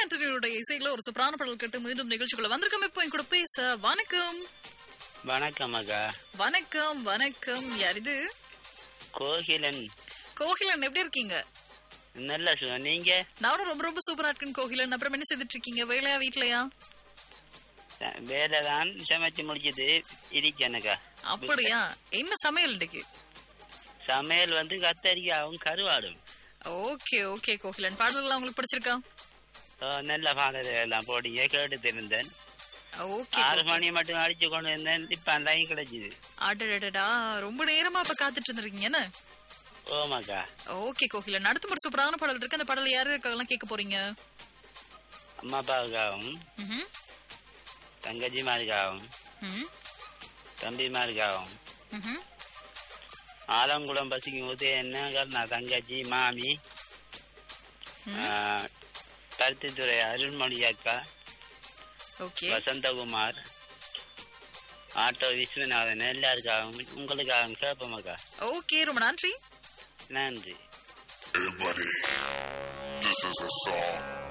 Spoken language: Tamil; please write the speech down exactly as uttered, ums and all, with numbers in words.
ஆண்டனியோட இசையில ஒரு சூப்பரான பாடல் கேட்டு மீண்டும் நிகழ்ச்சிக்குள்ள வந்திருக்கோம். இப்போ என் கூட பேச வணக்கம். வணக்கம் அக்கா. வணக்கம் வணக்கம். யார் இது? கோகிலன். கோகிலன், எப்படி இருக்கீங்க? நல்ல சுகம். நீங்க? நானும் ரொம்ப ரொம்ப சூப்பரா இருக்கேன் கோகிலன். அப்புறம் என்ன செய்துட்டு இருக்கீங்க? வேலையா வீட்லயா? வேலை தான், சமைச்சு முடிச்சது இருக்கேனக்கா. அப்படியா? என்ன சமையல் இன்னைக்கு? சமையல் வந்து கத்தரிக்காவும் கருவாடும். ஓகே ஓகே கோகிலன், பாடலாம் உங்களுக்கு பிடிச்சிருக்கா? நல்ல பாடல் எல்லாம் போடிங்க, கேட்டு இருந்தேன். ஓகே. ஆறு மணி மட்டும் அடிச்சு கொண்டு இருந்தேன், இப்ப லைன் கிடைச்சிது. அடடடா, ரொம்ப நேரமா அப்ப காத்துட்டு இருந்திருக்கீங்கன்னு. ஓமாக்கா. ஓகே கோகிலன், அடுத்த ஒரு சூப்பரான பாடல் இருக்கு. அந்த பாடல் யாருக்கெல்லாம் கேட்க போறீங்க? அம்மா அப்பாவுக்காகவும், தங்கச்சிமாருக்காகவும், தம்பிமாருக்காகவும், ஆலங்குளம் பசிக்கும் போது என்ன நான் தங்கச்சி மாமி, பருத்தித்துறை அருள்மொழி அக்கா, வசந்தகுமார், ஆட்டோ விஸ்வநாதன், எல்லாருக்காகவும் உங்களுக்காகவும் கேட்போமாக்கா. ஓகே, ரொம்ப நன்றி. நன்றி. Hey buddy, this is a song